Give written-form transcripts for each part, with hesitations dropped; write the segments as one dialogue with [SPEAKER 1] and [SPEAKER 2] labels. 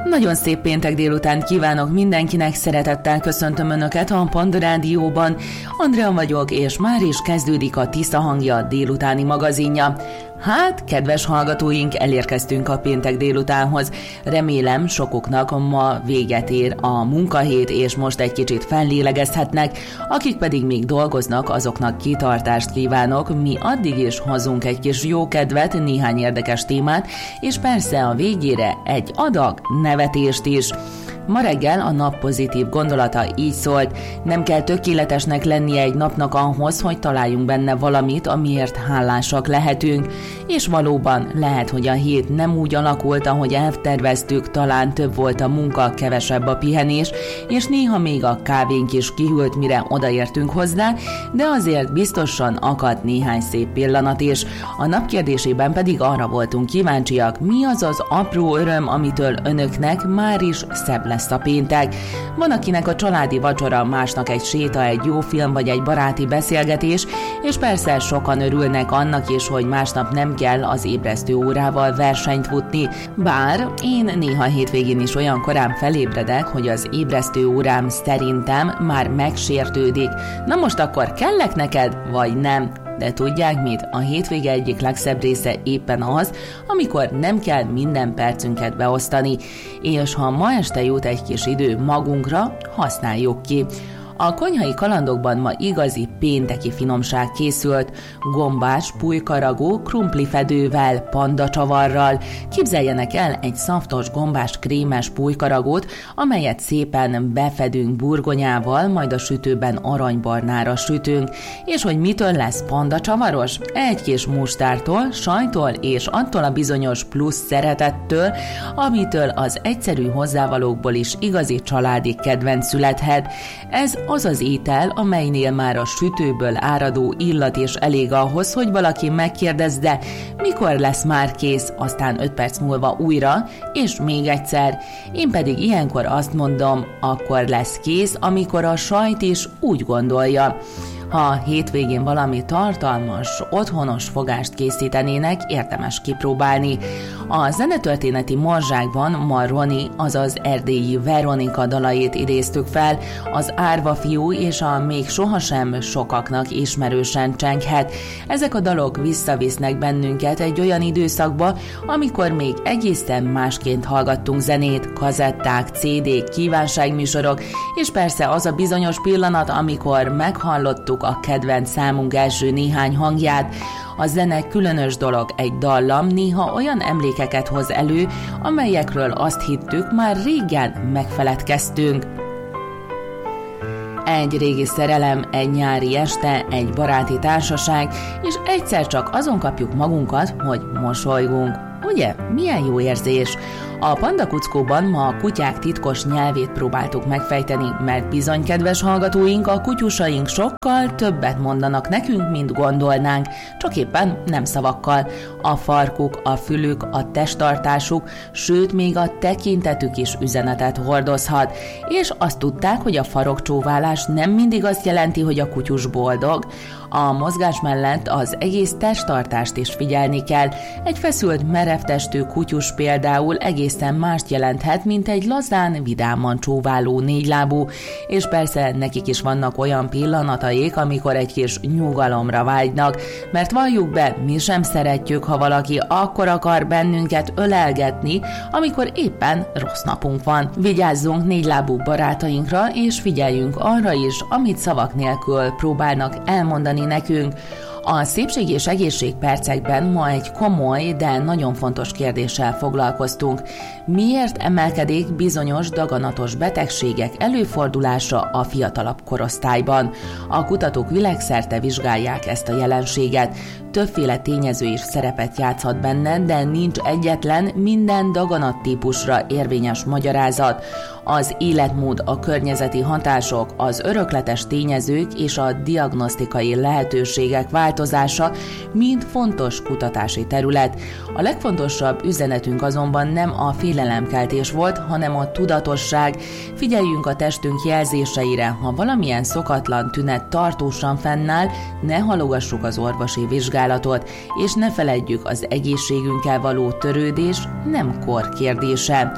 [SPEAKER 1] Nagyon szép péntek délután kívánok mindenkinek, szeretettel köszöntöm Önöket a Panda Rádióban. Andrea vagyok, és már is kezdődik a Tisza hangja délutáni magazinja. Hát, kedves hallgatóink, elérkeztünk a péntek délutánhoz. Remélem, sokuknak ma véget ér a munkahét, és most egy kicsit fellélegezhetnek, akik pedig még dolgoznak, azoknak kitartást kívánok. Mi addig is hozunk egy kis jó kedvet, néhány érdekes témát, és persze a végére egy adag nevetést is. Ma reggel a nap pozitív gondolata így szólt: nem kell tökéletesnek lennie egy napnak ahhoz, hogy találjunk benne valamit, amiért hálásak lehetünk. És valóban lehet, hogy a hét nem úgy alakult, ahogy elterveztük, talán több volt a munka, kevesebb a pihenés, és néha még a kávénk is kihűlt, mire odaértünk hozzá, de azért biztosan akadt néhány szép pillanat is. A nap kérdésében pedig arra voltunk kíváncsiak, mi az az apró öröm, amitől önöknek már is szebb lesz a péntek. Van, akinek a családi vacsora, másnak egy séta, egy jó film vagy egy baráti beszélgetés, és persze sokan örülnek annak is, hogy másnap nem kell az ébresztő órával versenyt futni. Bár én néha hétvégén is olyan korán felébredek, hogy az ébresztő órám szerintem már megsértődik. Na most akkor kellek neked, vagy nem? De tudják mit? A hétvége egyik legszebb része éppen az, amikor nem kell minden percünket beosztani, és ha ma este jut egy kis idő magunkra, használjuk ki. A konyhai kalandokban ma igazi pénteki finomság készült: gombás, pulykaragó, krumplifedővel, pandacsavarral. Képzeljenek el egy szaftos, gombás, krémes pulykaragót, amelyet szépen befedünk burgonyával, majd a sütőben aranybarnára sütünk. És hogy mitől lesz pandacsavaros? Egy kis mustártól, sajtól és attól a bizonyos plusz szeretettől, amitől az egyszerű hozzávalókból is igazi családi kedvenc születhet. Ez az az étel, amelynél már a sütőből áradó illat is elég ahhoz, hogy valaki megkérdezze, mikor lesz már kész, aztán 5 perc múlva újra, és még egyszer. Én pedig ilyenkor azt mondom, akkor lesz kész, amikor a sajt is úgy gondolja. Ha hétvégén valami tartalmas, otthonos fogást készítenének, érdemes kipróbálni. A zenetörténeti morzsákban ma Roni, azaz erdélyi Veronika dalait idéztük fel, az Árva fiú és a még sohasem sokaknak ismerősen csenghet. Ezek a dalok visszavisznek bennünket egy olyan időszakba, amikor még egészen másként hallgattunk zenét, kazetták, CD-k, kívánságműsorok, és persze az a bizonyos pillanat, amikor meghallottuk a kedvenc számunk első néhány hangját. A zene különös dolog, egy dallam néha olyan emlékeket hoz elő, amelyekről azt hittük, már régen megfeledkeztünk. Egy régi szerelem, egy nyári este, egy baráti társaság, és egyszer csak azon kapjuk magunkat, hogy mosolygunk. Ugye? Milyen jó érzés! A Panda Kuckóban ma a kutyák titkos nyelvét próbáltuk megfejteni, mert bizony, kedves hallgatóink, a kutyusaink sokkal többet mondanak nekünk, mint gondolnánk, csak éppen nem szavakkal. A farkuk, a fülük, a testtartásuk, sőt még a tekintetük is üzenetet hordozhat. És azt tudták, hogy a farokcsóválás nem mindig azt jelenti, hogy a kutyus boldog. A mozgás mellett az egész testtartást is figyelni kell. Egy feszült, merevtestű kutyus például egészen mást jelenthet, mint egy lazán, vidáman csóváló négylábú, és persze nekik is vannak olyan pillanataik, amikor egy kis nyugalomra vágynak, mert valljuk be, mi sem szeretjük, ha valaki akkor akar bennünket ölelgetni, amikor éppen rossz napunk van. Vigyázzunk négylábú barátainkra, és figyeljünk arra is, amit szavak nélkül próbálnak elmondani nekünk. A szépség és egészség percekben ma egy komoly, de nagyon fontos kérdéssel foglalkoztunk. Miért emelkedik bizonyos daganatos betegségek előfordulása a fiatalabb korosztályban? A kutatók világszerte vizsgálják ezt a jelenséget. Többféle tényező is szerepet játszhat benne, de nincs egyetlen, minden daganattípusra érvényes magyarázat. Az életmód, a környezeti hatások, az örökletes tényezők és a diagnosztikai lehetőségek változása mind fontos kutatási terület. A legfontosabb üzenetünk azonban nem a félelemkeltés volt, hanem a tudatosság. Figyeljünk a testünk jelzéseire, ha valamilyen szokatlan tünet tartósan fennáll, ne halogassuk az orvosi vizsgálatot, és ne feledjük, az egészségünkkel való törődés nem kor kérdése.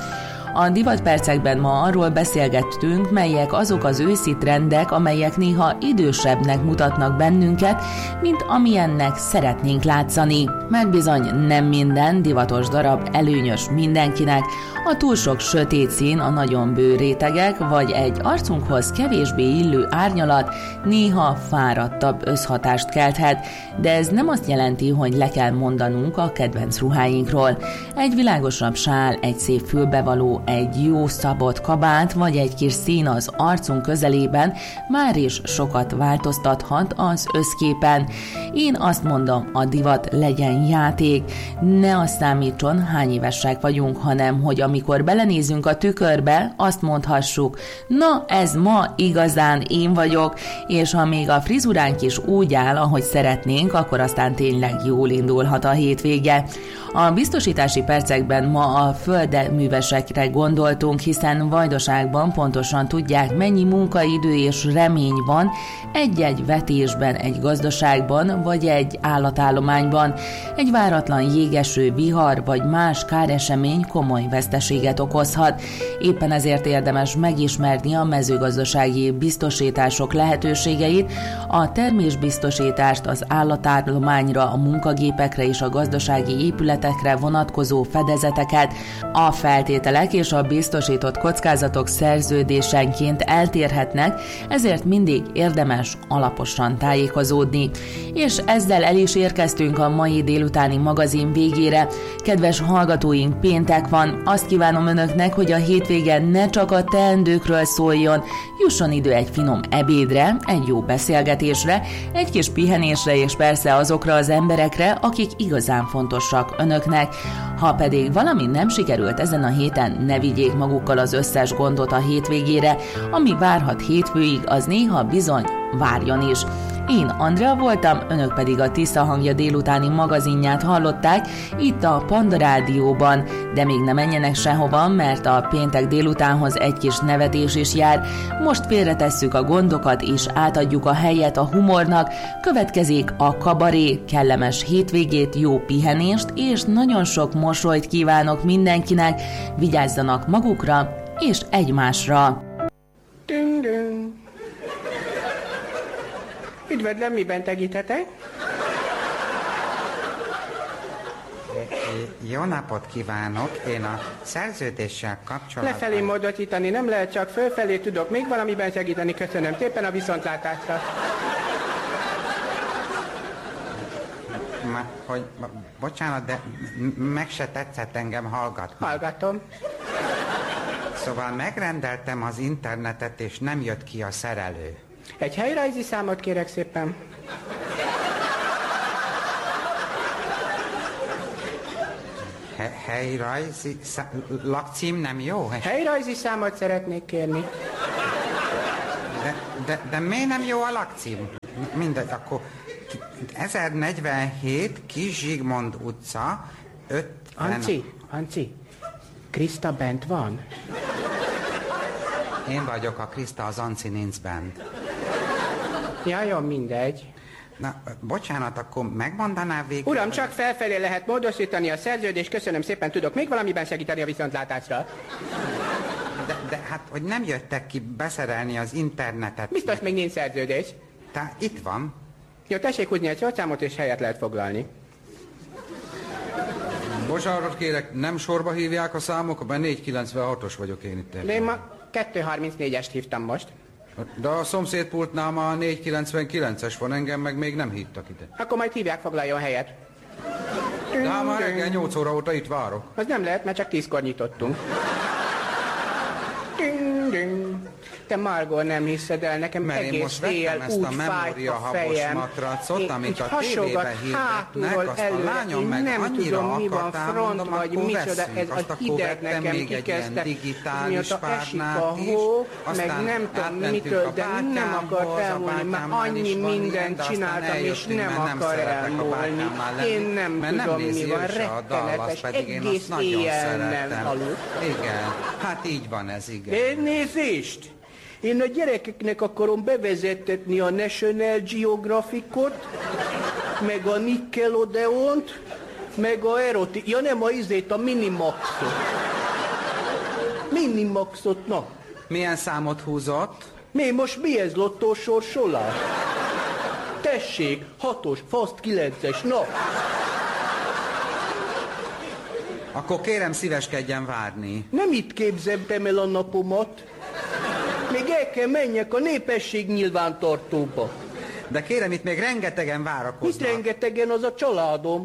[SPEAKER 1] A divatpercekben ma arról beszélgettünk, melyek azok az őszi trendek, amelyek néha idősebbnek mutatnak bennünket, mint amilyennek szeretnénk látszani. Mert bizony nem minden divatos darab előnyös mindenkinek, a túl sok sötét szín, a nagyon bő rétegek, vagy egy arcunkhoz kevésbé illő árnyalat néha fáradtabb összhatást kelthet, de ez nem azt jelenti, hogy le kell mondanunk a kedvenc ruháinkról. Egy világosabb sál, egy szép fülbevaló, egy jó szabott kabát, vagy egy kis szín az arcunk közelében már is sokat változtathat az összképen. Én azt mondom, a divat legyen játék, ne azt számítson, hány évesek vagyunk, hanem hogy amikor belenézünk a tükörbe, azt mondhassuk, na ez ma igazán én vagyok, és ha még a frizuránk is úgy áll, ahogy szeretnénk, akkor aztán tényleg jól indulhat a hétvége. A biztosítási percekben ma a földművesekre gondoltunk, hiszen Vajdaságban pontosan tudják, mennyi munkaidő és remény van egy-egy vetésben, egy gazdaságban vagy egy állatállományban. Egy váratlan jégeső, vihar vagy más káresemény komoly veszteséget okozhat. Éppen ezért érdemes megismerni a mezőgazdasági biztosítások lehetőségeit, a termésbiztosítást az állatállományra, a munkagépekre és a gazdasági épületekre vonatkozó fedezeteket. A feltételek és a biztosított kockázatok szerződésenként eltérhetnek, ezért mindig érdemes alaposan tájékozódni. És ezzel el is érkeztünk a mai délutáni magazin végére. Kedves hallgatóink, péntek van, azt kívánom önöknek, hogy a hétvége ne csak a teendőkről szóljon, jusson idő egy finom ebédre, egy jó beszélgetésre, egy kis pihenésre és persze azokra az emberekre, akik igazán fontosak önöknek. Ha pedig valami nem sikerült ezen a héten, ne vigyék magukkal az összes gondot a hétvégére, ami várhat hétfőig, az néha bizony várjon is. Én Andrea voltam, önök pedig a Tisza Hangja délutáni magazinját hallották itt a Panda Rádióban, de még ne menjenek sehova, mert a péntek délutánhoz egy kis nevetés is jár. Most félretesszük a gondokat és átadjuk a helyet a humornak. Következik a kabaré, kellemes hétvégét, jó pihenést és nagyon sok mosolyt kívánok mindenkinek. Vigyázzanak magukra és egymásra.
[SPEAKER 2] Ding, ding. Üdvözlöm, miben segíthetek?
[SPEAKER 3] Jó napot kívánok! Én a szerződéssel kapcsolatban...
[SPEAKER 2] Lefelé módosítani nem lehet, csak fölfelé tudok még valamiben segíteni. Köszönöm szépen, a viszontlátásra.
[SPEAKER 3] Bocsánat, de meg se tetszett engem hallgatni.
[SPEAKER 2] Hallgatom.
[SPEAKER 3] Szóval megrendeltem az internetet, és nem jött ki a szerelő.
[SPEAKER 2] Egy helyrajzi számot kérek szépen.
[SPEAKER 3] Helyrajzi lakcím nem jó?
[SPEAKER 2] Helyrajzi számot szeretnék kérni.
[SPEAKER 3] De miért nem jó a lakcím? Mindegy, akkor 1047 Kis Zsigmond utca 50...
[SPEAKER 2] Anci, Kriszta bent van?
[SPEAKER 3] Én vagyok a Kriszta, az Anci nincs bent.
[SPEAKER 2] Jaj, mindegy.
[SPEAKER 3] Na, bocsánat, akkor megmondaná végül...
[SPEAKER 2] Uram, csak felfelé lehet módosítani a szerződést, köszönöm szépen, tudok még valamiben segíteni a viszontlátásra?
[SPEAKER 3] De hát, hogy nem jöttek ki beszerelni az internetet...
[SPEAKER 2] Biztos még nincs szerződés.
[SPEAKER 3] Itt van.
[SPEAKER 2] Jó, tessék húzni egy sorszámot, és helyet lehet foglalni.
[SPEAKER 4] Bocsánatot kérek, nem sorba hívják a számok, mert 496-os vagyok én itt.
[SPEAKER 2] De én ma 234-est hívtam most.
[SPEAKER 4] De a szomszédpultnál már 499-es van, engem meg még nem hívtak ide.
[SPEAKER 2] Akkor majd hívják, foglaljon helyet.
[SPEAKER 4] De már reggel 8 óra óta itt várok.
[SPEAKER 2] Az nem lehet, mert csak 10-kor nyitottunk. Ding, ding. Te, Margó, nem hiszed el, nekem
[SPEAKER 3] mert
[SPEAKER 2] egész
[SPEAKER 3] most
[SPEAKER 2] éjjel
[SPEAKER 3] ezt
[SPEAKER 2] úgy
[SPEAKER 3] a
[SPEAKER 2] fájt a fejem.
[SPEAKER 3] matracot, amit a tévébe hirdetnek, azt a lányom meg
[SPEAKER 2] nem
[SPEAKER 3] annyira
[SPEAKER 2] tudom, mi van,
[SPEAKER 3] akartál,
[SPEAKER 2] front
[SPEAKER 3] mondom,
[SPEAKER 2] vagy
[SPEAKER 3] akkor
[SPEAKER 2] micsoda,
[SPEAKER 3] veszünk.
[SPEAKER 2] ez
[SPEAKER 3] Azt
[SPEAKER 2] a
[SPEAKER 3] akkor
[SPEAKER 2] hideg
[SPEAKER 3] vettem
[SPEAKER 2] nekem
[SPEAKER 3] még egy ilyen
[SPEAKER 2] kikezdte,
[SPEAKER 3] digitális
[SPEAKER 2] mióta esik a
[SPEAKER 3] párnát is,
[SPEAKER 2] hó, meg
[SPEAKER 3] aztán
[SPEAKER 2] nem tudom mitől, de nem akar elmúlni, már annyi mindent csináltam, és nem akar elmúlni. Én nem tudom, mi van, rettenetes, egész éjjel nem aludt.
[SPEAKER 3] Igen, hát így van ez, igen.
[SPEAKER 2] Elnézést! Én a gyerekeknek akarom bevezettetni a National Geographicot, meg a Nickelodeont, meg a Ja nem, a Minimaxot. Minimaxot, na.
[SPEAKER 3] Milyen számot húzott?
[SPEAKER 2] Mi ez lottó sorsolás? Tessék, 6-os, faszt 9-es, na.
[SPEAKER 3] Akkor kérem szíveskedjen várni.
[SPEAKER 2] Nem itt képzeltem el a napomat. Még el kell menjek a népesség nyilvántartóba.
[SPEAKER 3] De kérem, itt még rengetegen várakoznak.
[SPEAKER 2] Mit rengetegen, az a családom.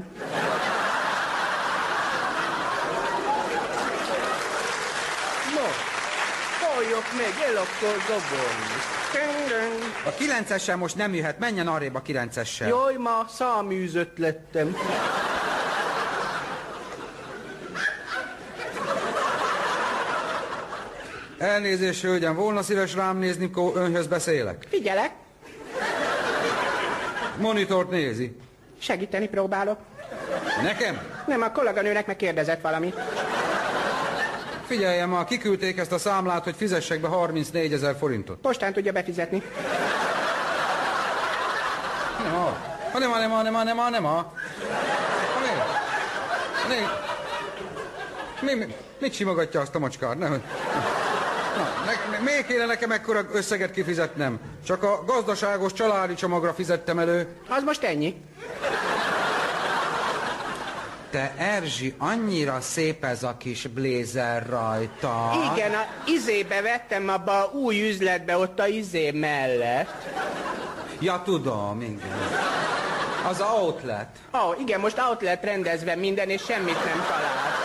[SPEAKER 2] Na, halljak meg, el akar zavarni.
[SPEAKER 3] A 9-essel most nem jöhet, menjen arrébb a 9-essel.
[SPEAKER 2] Jaj, ma száműzött lettem.
[SPEAKER 4] Elnézést, hölgyem, volna szíves rám nézni, mikor önhöz beszélek.
[SPEAKER 2] Figyelek,
[SPEAKER 4] Monitort nézi.
[SPEAKER 2] segíteni próbálok.
[SPEAKER 4] Nekem?
[SPEAKER 2] Nem, a kolléganőnek megkérdezett valamit.
[SPEAKER 4] Figyeljem, ma kiküldték ezt a számlát, hogy fizessek be 34 000 forintot.
[SPEAKER 2] Postán tudja befizetni.
[SPEAKER 4] Mit simogatja azt a macskát? Miért kéne nekem ekkora összeget kifizetnem? Csak a gazdaságos családi csomagra fizettem elő.
[SPEAKER 2] Az most ennyi.
[SPEAKER 3] Te, Erzsi, annyira szép ez a kis blézer rajta.
[SPEAKER 2] Igen, a izébe vettem abba a új üzletbe, ott a izé mellett.
[SPEAKER 3] Ja, tudom, igen. Az outlet.
[SPEAKER 2] Igen, most outlet rendezve minden, és semmit nem találtam.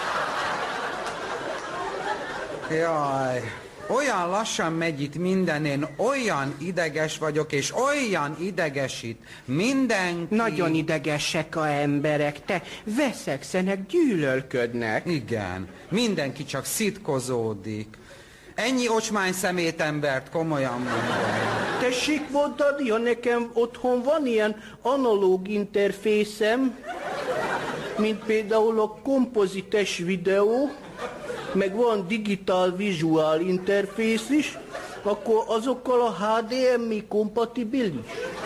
[SPEAKER 3] Jaj, olyan lassan megy itt minden, én olyan ideges vagyok, és olyan idegesít mindenki.
[SPEAKER 2] Nagyon idegesek a emberek, te veszekszenek, gyűlölködnek.
[SPEAKER 3] Igen, mindenki csak szitkozódik. Ennyi ocsmány szemétembert, komolyan mondom.
[SPEAKER 2] Tessék mondani, ha nekem otthon van ilyen analóg interfészem, mint például a kompozites videó, meg van digital visual interfész is, akkor azokkal a HDMI kompatibilis.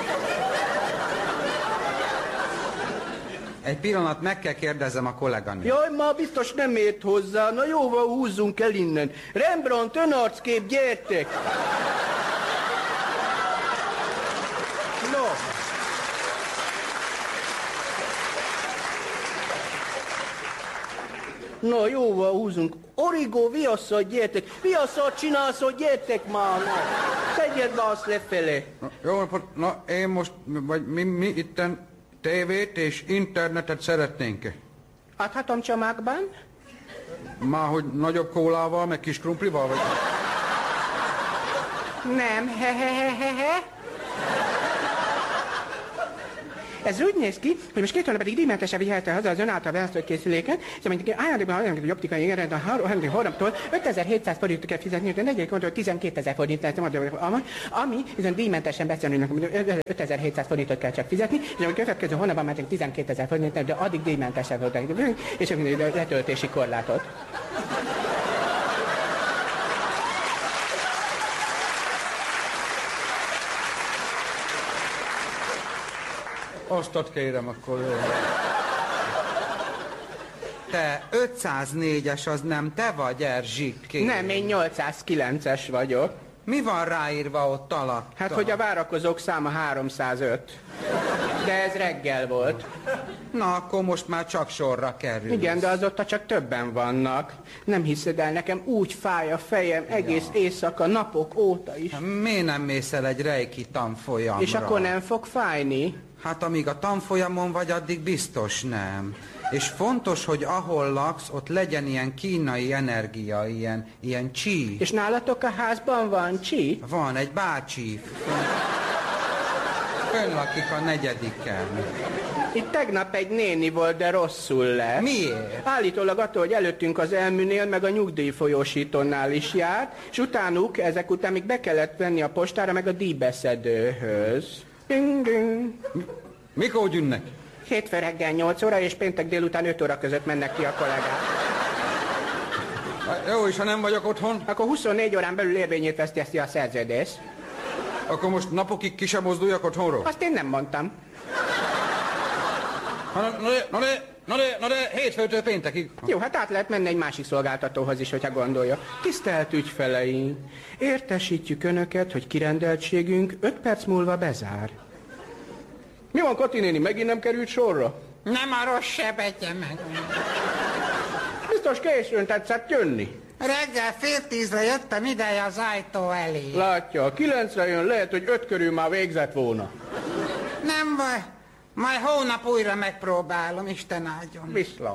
[SPEAKER 3] Egy pillanat, meg kell kérdezzem a kolléganőt.
[SPEAKER 2] Jaj, már biztos nem ért hozzá, na jóval húzzunk el innen. Rembrandt, önarckép, gyertek! No. Na, jóval húzunk. Origo, viasszal, gyertek! Viasszal csinálsz, hogy gyertek már! Na. Tegyed be azt lefele!
[SPEAKER 4] Jó napot, na én most, vagy mi itten tévét és internetet szeretnénk.
[SPEAKER 2] Adhatom csomagban?
[SPEAKER 4] Már hogy nagyobb kólával, meg kis krumplival, vagy?
[SPEAKER 2] Nem, he. Ez úgy néz ki, hogy most 2 hónap pedig díjmentesen vihelte haza az ön által választott készüléket, és amint ajándékban hogy optikai égered a hónaptól 5700 forintot kell fizetni, de 4 hónaptól 12 000 forint lesz, ami viszont díjmentesen beszélnek, 5700 forintot kell csak fizetni, és a következő hónapban már csak 12 000 forint, de addig díjmentesen volt, és a letöltési korlátot.
[SPEAKER 4] Azt kérem, akkor jó.
[SPEAKER 3] Te 504-es, az nem te vagy, Erzsikké?
[SPEAKER 2] Nem, én 809-es vagyok.
[SPEAKER 3] Mi van ráírva ott alatt?
[SPEAKER 2] Hát, hogy a várakozók száma 305. De ez reggel volt.
[SPEAKER 3] Na, akkor most már csak sorra kerül.
[SPEAKER 2] Igen, de azóta csak többen vannak. Nem hiszed el, nekem úgy fáj a fejem egész éjszaka, napok óta is.
[SPEAKER 3] Miért nem mész el egy reiki tanfolyamra?
[SPEAKER 2] És akkor nem fog fájni?
[SPEAKER 3] Hát amíg a tanfolyamon vagy, addig biztos nem. És fontos, hogy ahol laksz, ott legyen ilyen kínai energia, ilyen csí.
[SPEAKER 2] És nálatok a házban van csí?
[SPEAKER 3] Van egy bácsi. Fönn lakik a 4.
[SPEAKER 2] Itt tegnap egy néni volt, de rosszul lett.
[SPEAKER 3] Miért?
[SPEAKER 2] Állítólag attól, hogy előttünk az elműnél, meg a nyugdíjfolyósítónál is járt, és utánuk, ezek után még be kellett venni a postára, meg a díjbeszedőhöz. Ding, ding.
[SPEAKER 4] Mikor gyűnnek?
[SPEAKER 2] Hétfő reggel 8 óra, és péntek délután 5 óra között mennek ki a kollégák.
[SPEAKER 4] Jó, és ha nem vagyok otthon?
[SPEAKER 2] Akkor 24 órán belül érvényét veszti a szerződés.
[SPEAKER 4] Akkor most napokig ki sem mozduljak otthonról?
[SPEAKER 2] Azt én nem mondtam.
[SPEAKER 4] Na, Na de hétfőtől péntekig.
[SPEAKER 2] Jó, hát át lehet menni egy másik szolgáltatóhoz is, hogyha gondolja. Tisztelt ügyfeleink, értesítjük Önöket, hogy kirendeltségünk 5 perc múlva bezár. Mi van, Kati néni, megint nem került sorra?
[SPEAKER 3] Nem a rossz sebetje meg.
[SPEAKER 2] Biztos későn tetszett jönni.
[SPEAKER 3] Reggel 9:30 jöttem ideje az ajtó elé.
[SPEAKER 2] Látja, 9-re jön, lehet, hogy 5 körül már végzett volna.
[SPEAKER 3] Nem baj, majd hónap újra megpróbálom, Isten áldjon.
[SPEAKER 2] Viszlát.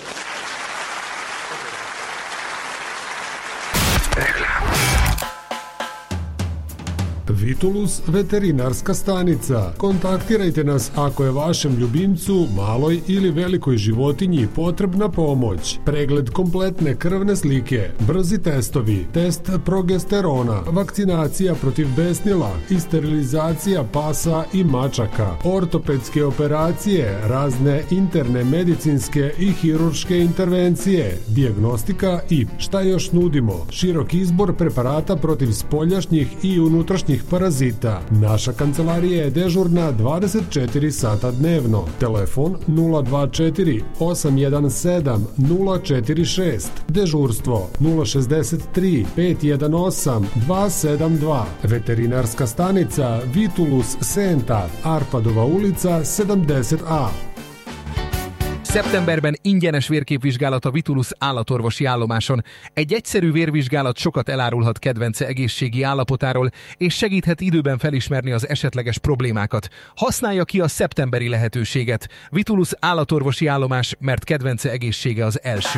[SPEAKER 5] Vitulus veterinarska stanica. Kontaktirajte nas ako je vašem ljubimcu, maloj ili velikoj životinji potrebna pomoć. Pregled kompletne krvne slike, brzi testovi, test progesterona, vakcinacija protiv besnila i sterilizacija pasa i mačaka, ortopedske operacije, razne interne medicinske i hirurške intervencije, dijagnostika i, šta još nudimo, širok izbor preparata protiv spoljašnjih i unutrašnjih parazita. Naša kancelarija je dežurna 24 sata dnevno. Telefon 024 817 046. Dežurstvo 063 518 272. Veterinarska stanica Vitulus Centar, Arpadova ulica 70A.
[SPEAKER 6] Szeptemberben ingyenes vérképvizsgálat a Vitulus állatorvosi állomáson. Egy egyszerű vérvizsgálat sokat elárulhat kedvence egészségi állapotáról, és segíthet időben felismerni az esetleges problémákat. Használja ki a szeptemberi lehetőséget. Vitulus állatorvosi állomás, mert kedvence egészsége az első.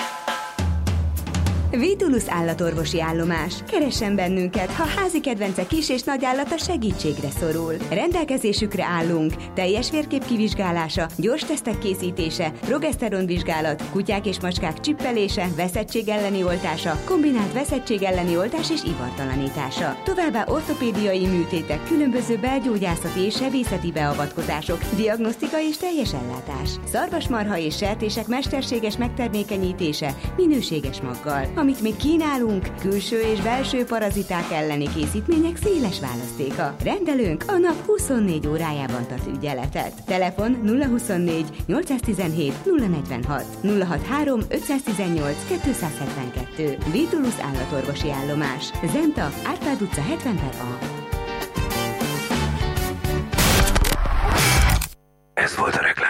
[SPEAKER 7] Vitulus állatorvosi állomás. Keressen bennünket, ha házi kedvence kis és nagy állata segítségre szorul. Rendelkezésükre állunk. Teljes vérkép kivizsgálása, gyors tesztek készítése, progeszteronvizsgálat, kutyák és macskák csippelése, veszettség elleni oltása, kombinált veszettség elleni oltás és ivartalanítása. Továbbá ortopédiai műtétek, különböző belgyógyászati és sebészeti beavatkozások, diagnosztika és teljes ellátás. Szarvasmarha és sertések mesterséges megtermékenyítése, minőséges maggal. Amit még kínálunk, külső és belső paraziták elleni készítmények széles választéka. Rendelőnk a nap 24 órájában tart ügyeletet. Telefon 024 817 046 063 518 272. Vitulus állatorvosi állomás. Zenta, Árpád utca 70/A.
[SPEAKER 8] Ez volt a reklám.